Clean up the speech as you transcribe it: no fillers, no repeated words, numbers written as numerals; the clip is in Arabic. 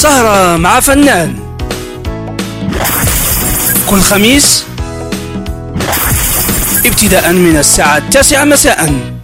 سهرة مع فنان كل خميس ابتداء من الساعة 9 مساء